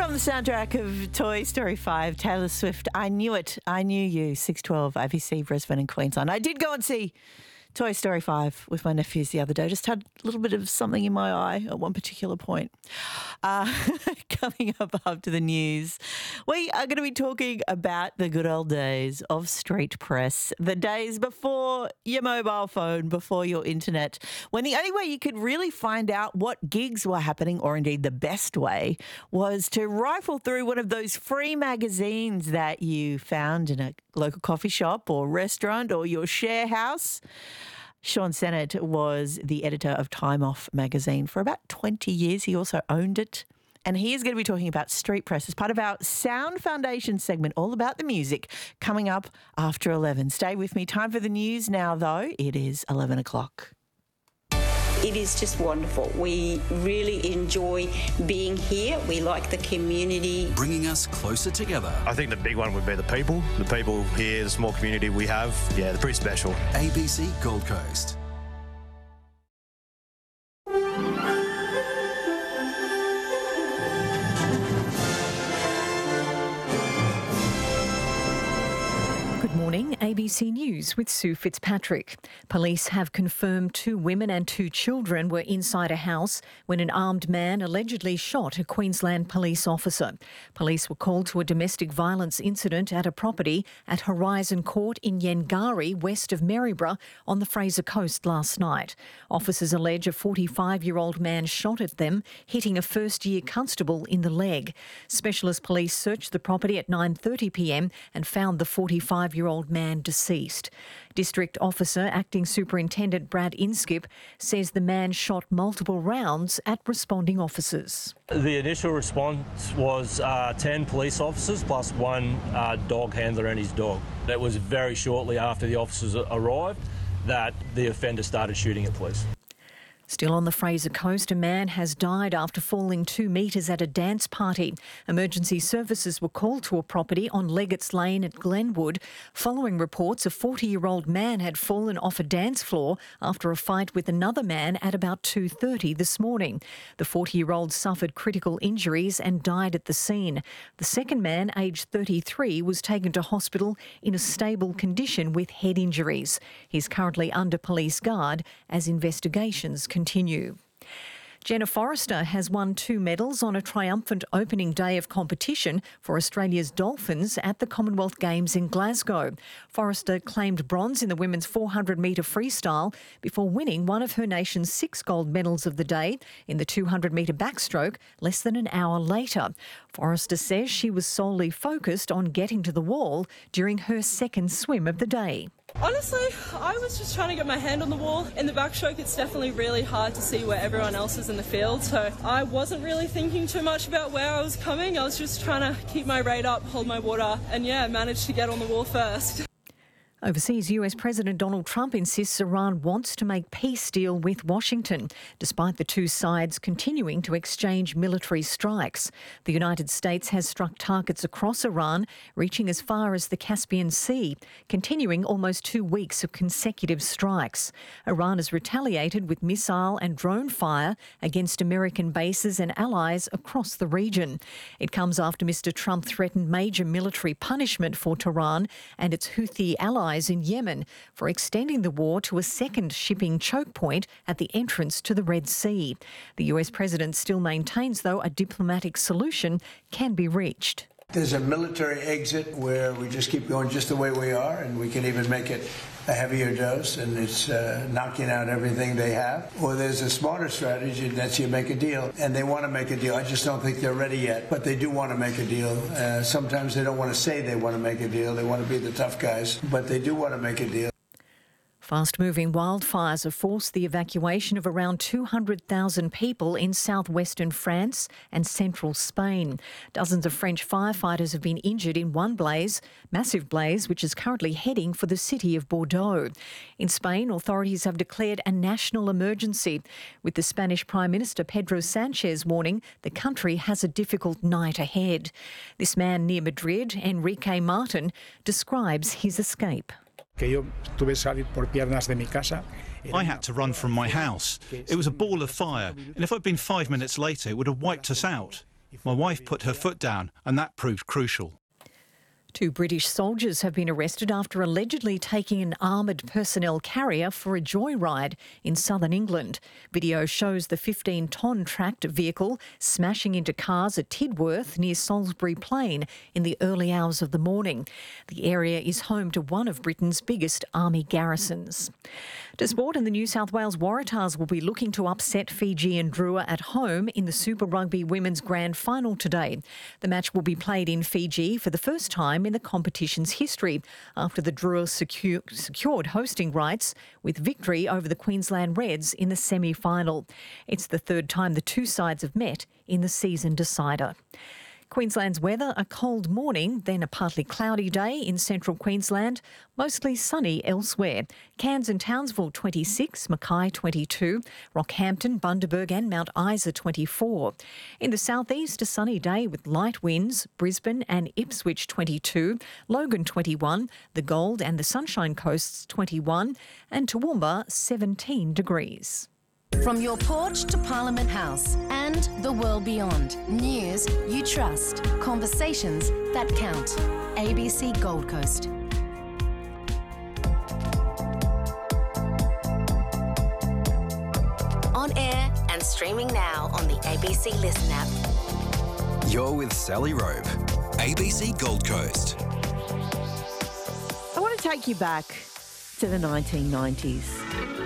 From the soundtrack of Toy Story 5, Taylor Swift, I Knew It, I Knew You, 612 ABC, Brisbane and Queensland. I did go and see Toy Story 5 with my nephews the other day. Just had a little bit of something in my eye at one particular point. Coming up after the news, we are going to be talking about the good old days of street press, the days before your mobile phone, before your internet, when the only way you could really find out what gigs were happening, or indeed the best way, was to rifle through one of those free magazines that you found in a local coffee shop or restaurant or your share house. Sean Sennett was the editor of Time Off magazine for about 20 years. He also owned it. And he is going to be talking about street press as part of our Sound Foundation segment, all about the music, coming up after 11. Stay with me. Time for the news now, though. It is 11 o'clock. It is just wonderful. We really enjoy being here. We like the community. Bringing us closer together. I think the big one would be the people. The people here, the small community we have, yeah, they're pretty special. ABC Gold Coast. Good morning, ABC News with Sue Fitzpatrick. Police have confirmed 2 women and 2 children were inside a house when an armed man allegedly shot a Queensland police officer. Police were called to a domestic violence incident at a property at Horizon Court in Yengari, west of Maryborough, on the Fraser Coast last night. Officers allege a 45-year-old man shot at them, hitting a first-year constable in the leg. Specialist police searched the property at 9:30pm and found the 45-year-old man deceased. District Officer Acting Superintendent Brad Inskip says the man shot multiple rounds at responding officers. The initial response was 10 police officers plus 1 dog handler and his dog. It was very shortly after the officers arrived that the offender started shooting at police. Still on the Fraser Coast, a man has died after falling 2 metres at a dance party. Emergency services were called to a property on Leggett's Lane at Glenwood following reports a 40-year-old man had fallen off a dance floor after a fight with another man at about 2:30 this morning. The 40-year-old suffered critical injuries and died at the scene. The second man, aged 33, was taken to hospital in a stable condition with head injuries. He's currently under police guard as investigations continue. Jenna Forrester has won 2 medals on a triumphant opening day of competition for Australia's Dolphins at the Commonwealth Games in Glasgow. Forrester claimed bronze in the women's 400-metre freestyle before winning one of her nation's 6 gold medals of the day in the 200-metre backstroke less than an hour later. Forrester says she was solely focused on getting to the wall during her second swim of the day. Honestly, I was just trying to get my hand on the wall. In the backstroke, it's definitely really hard to see where everyone else is in the field, so I wasn't really thinking too much about where I was coming. I was just trying to keep my rate up, hold my water, and managed to get on the wall first. Overseas, US President Donald Trump insists Iran wants to make peace deal with Washington, despite the 2 sides continuing to exchange military strikes. The United States has struck targets across Iran, reaching as far as the Caspian Sea, continuing almost 2 weeks of consecutive strikes. Iran has retaliated with missile and drone fire against American bases and allies across the region. It comes after Mr. Trump threatened major military punishment for Tehran and its Houthi allies in Yemen for extending the war to a second shipping choke point at the entrance to the Red Sea. The US president still maintains, though, a diplomatic solution can be reached. There's a military exit where we just keep going just the way we are, and we can even make it a heavier dose, and it's knocking out everything they have. Or there's a smarter strategy, and that's you make a deal. And they want to make a deal. I just don't think they're ready yet, but they do want to make a deal. Sometimes they don't want to say they want to make a deal. They want to be the tough guys, but they do want to make a deal. Fast-moving wildfires have forced the evacuation of around 200,000 people in southwestern France and central Spain. Dozens of French firefighters have been injured in one massive blaze, which is currently heading for the city of Bordeaux. In Spain, authorities have declared a national emergency, with the Spanish Prime Minister Pedro Sanchez warning the country has a difficult night ahead. This man near Madrid, Enrique Martin, describes his escape. I had to run from my house. It was a ball of fire, and if I'd been 5 minutes later, it would have wiped us out. My wife put her foot down and that proved crucial. 2 British soldiers have been arrested after allegedly taking an armoured personnel carrier for a joyride in southern England. Video shows the 15-tonne tracked vehicle smashing into cars at Tidworth near Salisbury Plain in the early hours of the morning. The area is home to one of Britain's biggest army garrisons. To sport, and the New South Wales Waratahs will be looking to upset Fiji and Drua at home in the Super Rugby Women's Grand Final today. The match will be played in Fiji for the first time in the competition's history after the Drua secured hosting rights with victory over the Queensland Reds in the semi-final. It's the third time the two sides have met in the season decider. Queensland's weather, a cold morning, then a partly cloudy day in central Queensland, mostly sunny elsewhere. Cairns and Townsville 26, Mackay 22, Rockhampton, Bundaberg and Mount Isa 24. In the southeast, a sunny day with light winds, Brisbane and Ipswich 22, Logan 21, the Gold and the Sunshine Coasts 21 and Toowoomba 17 degrees. From your porch to Parliament House and the world beyond. News you trust. Conversations that count. ABC Gold Coast. On air and streaming now on the ABC Listen app. You're with Sally Robe, ABC Gold Coast. I want to take you back to the 1990s.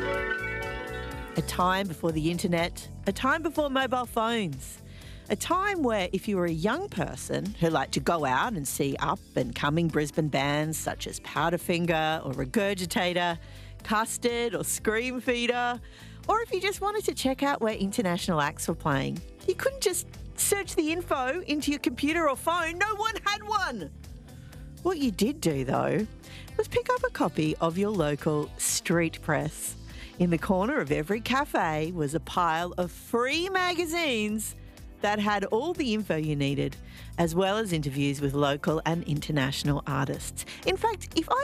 A time before the internet, a time before mobile phones, a time where if you were a young person who liked to go out and see up and coming Brisbane bands such as Powderfinger or Regurgitator, Custard or Scream Feeder, or if you just wanted to check out where international acts were playing, you couldn't just search the info into your computer or phone. No one had one. What you did do, though, was pick up a copy of your local street press. In the corner of every cafe was a pile of free magazines that had all the info you needed, as well as interviews with local and international artists. In fact, if I